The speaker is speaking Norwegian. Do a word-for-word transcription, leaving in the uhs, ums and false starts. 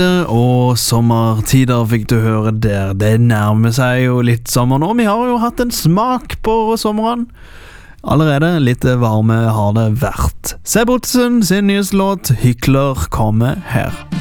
Og sommertider fikk du høre der. Det nærmer seg jo litt sommer nå. Vi har jo hatt en smak på sommeren. Allerede litt varme har det vært. Seb Ottesen sin nyhetslåt Hykler kommer her.